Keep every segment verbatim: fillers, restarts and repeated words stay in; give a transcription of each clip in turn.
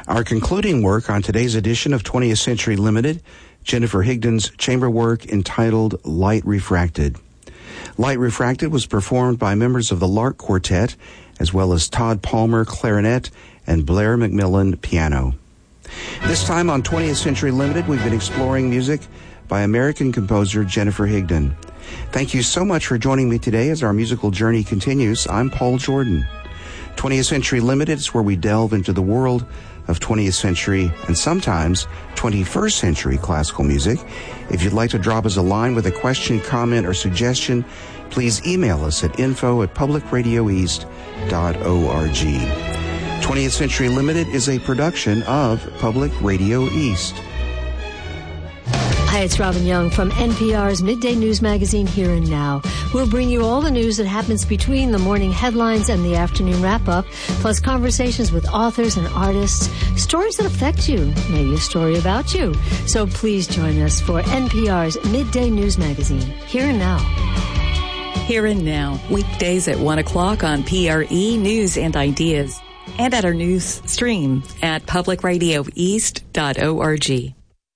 Our concluding work on today's edition of twentieth Century Limited, Jennifer Higdon's chamber work entitled Light Refracted. Light Refracted was performed by members of the Lark Quartet, as well as Todd Palmer, clarinet, and Blair McMillan, piano. This time on twentieth Century Limited, we've been exploring music by American composer Jennifer Higdon. Thank you so much for joining me today as our musical journey continues. I'm Paul Jordan. twentieth Century Limited is where we delve into the world of twentieth century and sometimes twenty-first century classical music. If you'd like to drop us a line with a question, comment, or suggestion, please email us at info at public radio east dot org. twentieth Century Limited is a production of Public Radio East. Hi, it's Robin Young from N P R's Midday News Magazine, Here and Now. We'll bring you all the news that happens between the morning headlines and the afternoon wrap-up, plus conversations with authors and artists, stories that affect you, maybe a story about you. So please join us for N P R's Midday News Magazine, Here and Now. Here and Now, weekdays at one o'clock on P R E News and Ideas, and at our news stream at public radio east dot org.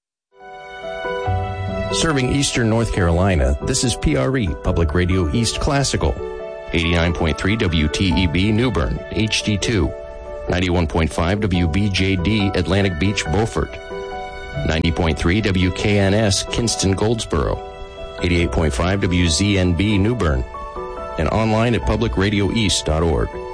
Serving Eastern North Carolina, this is P R E, Public Radio East Classical. eighty-nine point three W T E B New Bern, H D two. ninety-one point five W B J D Atlantic Beach, Beaufort. ninety point three W K N S Kinston, Goldsboro. eighty-eight point five W Z N B New Bern. And online at public radio east dot org.